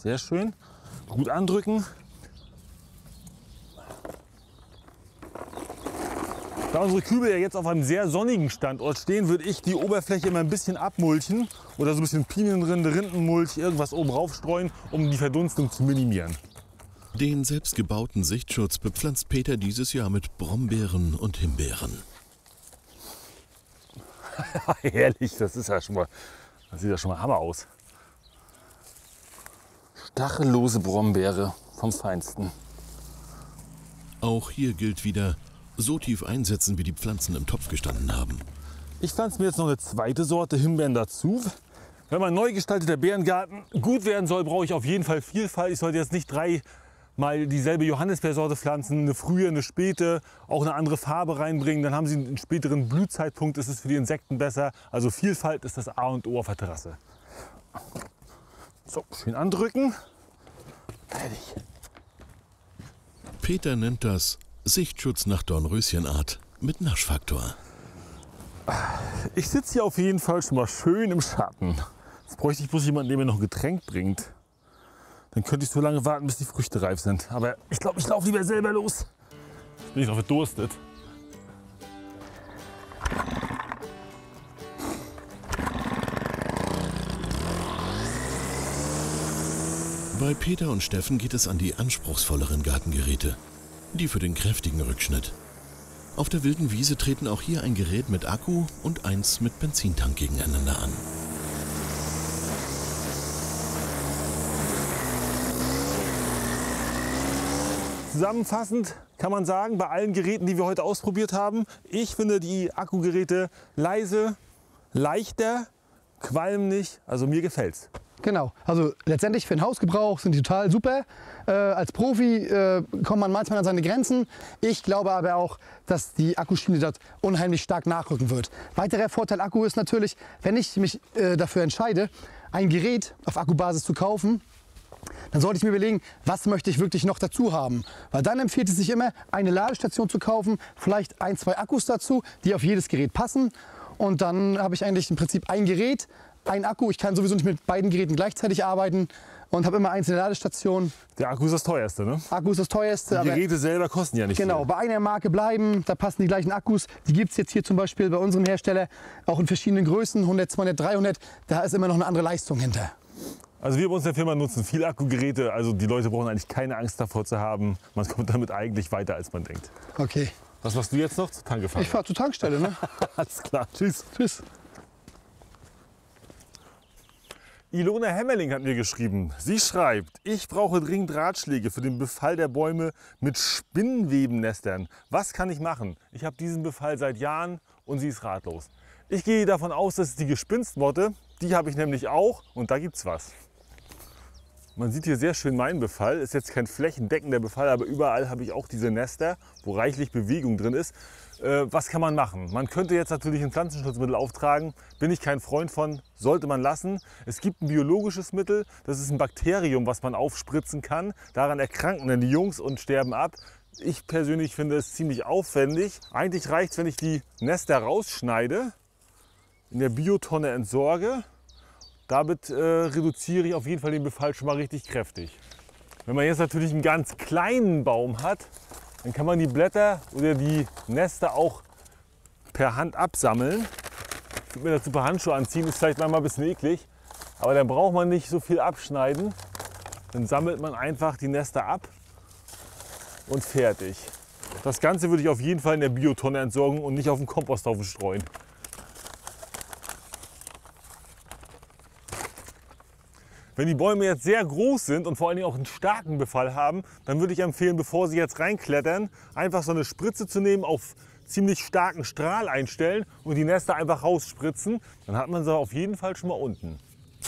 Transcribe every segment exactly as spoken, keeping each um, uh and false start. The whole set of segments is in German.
Sehr schön. Gut andrücken. Da unsere Kübel ja jetzt auf einem sehr sonnigen Standort stehen, würde ich die Oberfläche immer ein bisschen abmulchen oder so ein bisschen Pinienrinde, Rindenmulch, irgendwas oben rauf streuen, um die Verdunstung zu minimieren. Den selbstgebauten Sichtschutz bepflanzt Peter dieses Jahr mit Brombeeren und Himbeeren. Herrlich, das ist ja schon mal, das sieht ja schon mal Hammer aus. Stachellose Brombeere vom Feinsten. Auch hier gilt wieder, so tief einsetzen, wie die Pflanzen im Topf gestanden haben. Ich pflanze mir jetzt noch eine zweite Sorte Himbeeren dazu. Wenn mein neu gestalteter Beerengarten gut werden soll, brauche ich auf jeden Fall Vielfalt. Ich sollte jetzt nicht dreimal dieselbe Johannisbeersorte pflanzen, eine frühe, eine späte, auch eine andere Farbe reinbringen. Dann haben sie einen späteren Blühzeitpunkt, ist es für die Insekten besser. Also Vielfalt ist das A und O auf der Terrasse. So, schön andrücken. Fertig. Peter nennt das Sichtschutz nach Dornröschenart mit Naschfaktor. Ich sitze hier auf jeden Fall schon mal schön im Schatten. Jetzt bräuchte ich bloß jemanden, der mir noch ein Getränk bringt. Dann könnte ich so lange warten, bis die Früchte reif sind. Aber ich glaube, ich laufe lieber selber los. Jetzt bin ich noch verdurstet. Bei Peter und Steffen geht es an die anspruchsvolleren Gartengeräte. Die für den kräftigen Rückschnitt. Auf der wilden Wiese treten auch hier ein Gerät mit Akku und eins mit Benzintank gegeneinander an. Zusammenfassend kann man sagen, bei allen Geräten, die wir heute ausprobiert haben, ich finde die Akkugeräte leise, leichter, qualmen nicht, also mir gefällt's. Genau, also letztendlich für den Hausgebrauch sind die total super. Äh, als Profi äh, kommt man manchmal an seine Grenzen. Ich glaube aber auch, dass die Akkuschiene dort unheimlich stark nachrücken wird. Weiterer Vorteil Akku ist natürlich, wenn ich mich äh, dafür entscheide, ein Gerät auf Akkubasis zu kaufen, dann sollte ich mir überlegen, was möchte ich wirklich noch dazu haben. Weil dann empfiehlt es sich immer, eine Ladestation zu kaufen, vielleicht ein, zwei Akkus dazu, die auf jedes Gerät passen. Und dann habe ich eigentlich im Prinzip ein Gerät, ein Akku. Ich kann sowieso nicht mit beiden Geräten gleichzeitig arbeiten und habe immer einzelne Ladestationen. Der Akku ist das teuerste, ne? Akku ist das teuerste. Die Geräte selber kosten ja nicht Genau, viel. bei einer Marke bleiben, da passen die gleichen Akkus. Die gibt es jetzt hier zum Beispiel bei unserem Hersteller auch in verschiedenen Größen, hundert, zweihundert, dreihundert. Da ist immer noch eine andere Leistung hinter. Also wir bei uns in der Firma nutzen viel Akkugeräte, also die Leute brauchen eigentlich keine Angst davor zu haben. Man kommt damit eigentlich weiter, als man denkt. Okay. Was machst du jetzt noch? Zur Tanke fahren? Ich fahre zur Tankstelle, ne? Alles klar, tschüss. Tschüss. Ilona Hemmerling hat mir geschrieben. Sie schreibt, ich brauche dringend Ratschläge für den Befall der Bäume mit Spinnwebennestern. Was kann ich machen? Ich habe diesen Befall seit Jahren und sie ist ratlos. Ich gehe davon aus, dass es die Gespinstmotte, die habe ich nämlich auch und da gibt's was. Man sieht hier sehr schön meinen Befall. Ist jetzt kein flächendeckender Befall, aber überall habe ich auch diese Nester, wo reichlich Bewegung drin ist. Äh, was kann man machen? Man könnte jetzt natürlich ein Pflanzenschutzmittel auftragen. Bin ich kein Freund von, sollte man lassen. Es gibt ein biologisches Mittel, das ist ein Bakterium, was man aufspritzen kann. Daran erkranken dann die Jungs und sterben ab. Ich persönlich finde es ziemlich aufwendig. Eigentlich reicht es, wenn ich die Nester rausschneide, in der Biotonne entsorge. Damit äh, reduziere ich auf jeden Fall den Befall schon mal richtig kräftig. Wenn man jetzt natürlich einen ganz kleinen Baum hat, dann kann man die Blätter oder die Nester auch per Hand absammeln. Ich würde mir dazu ein paar Handschuhe anziehen, ist vielleicht manchmal ein bisschen eklig, aber dann braucht man nicht so viel abschneiden. Dann sammelt man einfach die Nester ab und fertig. Das Ganze würde ich auf jeden Fall in der Biotonne entsorgen und nicht auf den Komposthaufen streuen. Wenn die Bäume jetzt sehr groß sind und vor allen Dingen auch einen starken Befall haben, dann würde ich empfehlen, bevor sie jetzt reinklettern, einfach so eine Spritze zu nehmen, auf ziemlich starken Strahl einstellen und die Nester einfach rausspritzen. Dann hat man sie auf jeden Fall schon mal unten.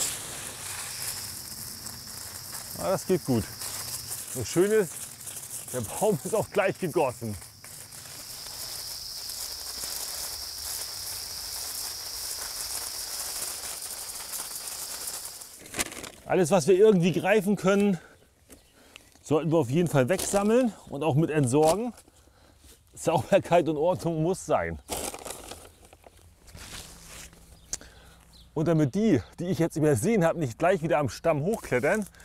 Ja, das geht gut. Das Schöne ist, der Baum ist auch gleich gegossen. Alles, was wir irgendwie greifen können, sollten wir auf jeden Fall wegsammeln und auch mit entsorgen. Sauberkeit und Ordnung muss sein. Und damit die, die ich jetzt übersehen habe, nicht gleich wieder am Stamm hochklettern,